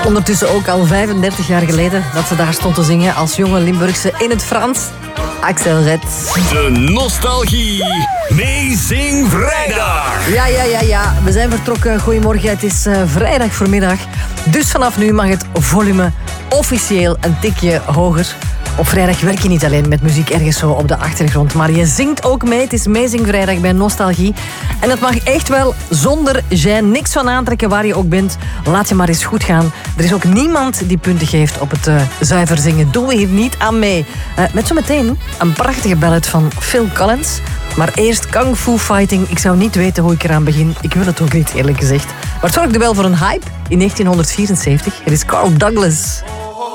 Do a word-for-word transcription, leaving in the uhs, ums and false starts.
Ondertussen ook al vijfendertig jaar geleden dat ze daar stond te zingen als jonge Limburgse in het Frans. Axel Red. De Nostalgie Meezing Vrijdag. Ja, ja, ja, ja. We zijn vertrokken. Goedemorgen, het is uh, vrijdag voormiddag. Dus vanaf nu mag het volume officieel een tikje hoger. Op vrijdag werk je niet alleen met muziek ergens zo op de achtergrond, maar je zingt ook mee. Het is Meezing Vrijdag bij Nostalgie. En dat mag echt wel zonder gêne. Niks van aantrekken waar je ook bent. Laat je maar eens goed gaan. Er is ook niemand die punten geeft op het uh, zuiver zingen. Doen we hier niet aan mee. Uh, met zometeen een prachtige ballad van Phil Collins. Maar eerst Kung Fu Fighting. Ik zou niet weten hoe ik eraan begin. Ik wil het ook niet, eerlijk gezegd. Maar het zorgde wel voor een hype in negentien vierenzeventig. Het is Carl Douglas.